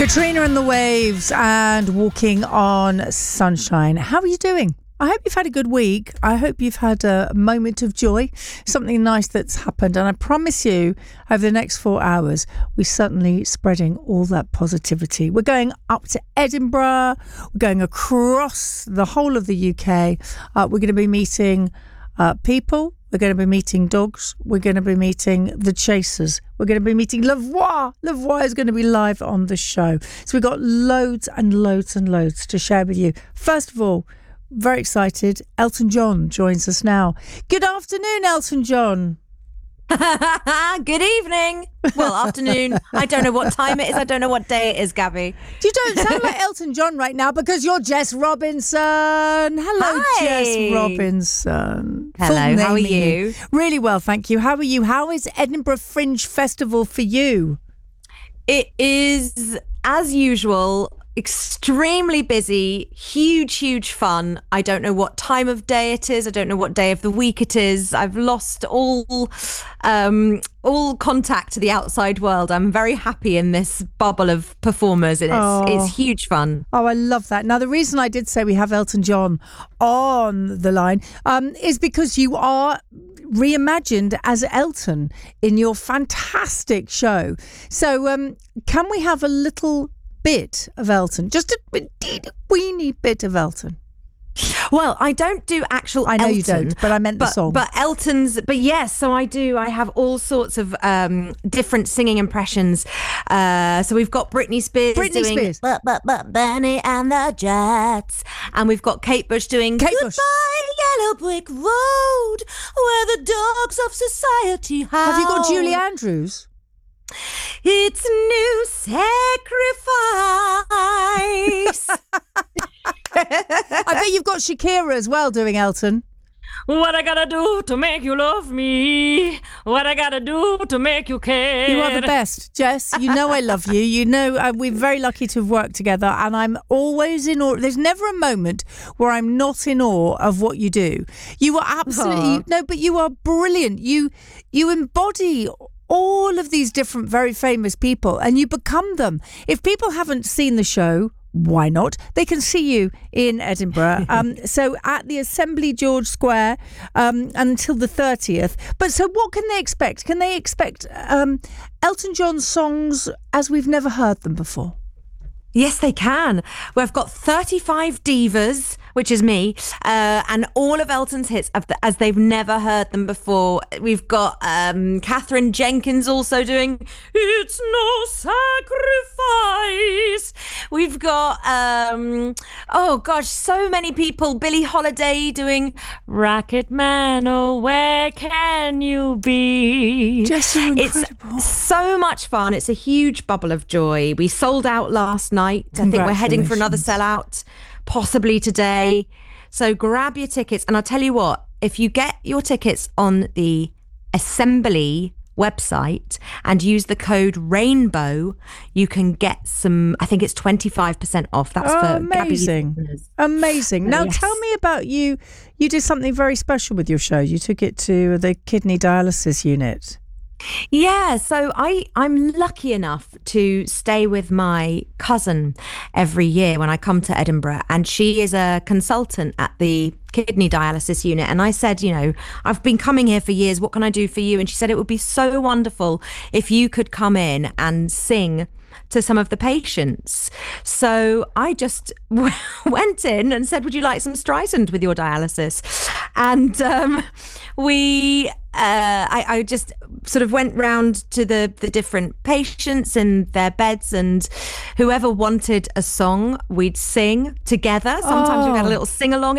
Katrina and the Waves and Walking on Sunshine. How are you doing? I hope you've had a good week. I hope you've had a moment of joy, something nice that's happened. And I promise you, over the next 4 hours, we're certainly spreading all that positivity. We're going up to Edinburgh. We're going across the whole of the UK. We're going to be meeting people. We're going to be meeting dogs. We're going to be meeting the Chasers. We're going to be meeting Lavoie. Lavoie is going to be live on the show. So we've got loads and loads and loads to share with you. First of all, very excited. Elton John joins us now. Good afternoon, Elton John. Good evening. Well, afternoon. I don't know what time it is. I don't know what day it is, Gabby. You don't sound like Elton John right now because you're Jess Robinson. Hello, Hi. Jess Robinson. Hello, Full how are naming you? Really well, thank you. How are you? How is Edinburgh Fringe Festival for you? It is, as usual, extremely busy, huge fun. I don't know what time of day it is. I don't know what day of the week it is. I've lost all contact to the outside world. I'm very happy in this bubble of performers, and it's huge fun. Oh, I love that. Now, the reason I did say we have Elton John on the line is because you are reimagined as Elton in your fantastic show. So can we have a little bit of Elton, just a weeny bit of Elton? Well, I don't do actual I know Elton, you don't, but I meant the song. But yes, so I do. I have all sorts of different singing impressions. So we've got Britney Spears doing Benny and the Jets, and we've got Kate Bush doing Bush. Yellow Brick Road, where the dogs of society howl. Have you got Julie Andrews? It's new sacrifice. I bet you've got Shakira as well doing Elton. What I gotta do to make you love me? What I gotta do to make you care? You are the best, Jess. You know I love you. You know we're very lucky to have worked together, and I'm always in awe. There's never a moment where I'm not in awe of what you do. You are absolutely but you are brilliant. You embody all of these different very famous people, and you become them. If people haven't seen the show, why not? They can see you in Edinburgh. So at the Assembly George Square until the 30th. But so what can they expect? Can they expect Elton John songs as we've never heard them before? Yes, they can. We've got 35 divas, which is me, and all of Elton's hits as they've never heard them before. We've got Catherine Jenkins also doing It's No Sacrifice. We've got, so many people. Billie Holiday doing Rocket Man, oh, where can you be? Just incredible. It's so much fun. It's a huge bubble of joy. We sold out last night. I think we're heading for another sellout, possibly today. So grab your tickets. And I'll tell you what, if you get your tickets on the Assembly website and use the code RAINBOW, you can get some, I think it's 25% off. That's for amazing. Amazing. Now tell me about you. You did something very special with your show. You took it to the kidney dialysis unit. Yeah, so I'm lucky enough to stay with my cousin every year when I come to Edinburgh, and she is a consultant at the kidney dialysis unit. And I said, I've been coming here for years. What can I do for you? And she said it would be so wonderful if you could come in and sing to some of the patients. So I just went in and said, would you like some Streisand with your dialysis? And I just sort of went round to the different patients in their beds, and whoever wanted a song, we'd sing together. Sometimes we had a little sing-along.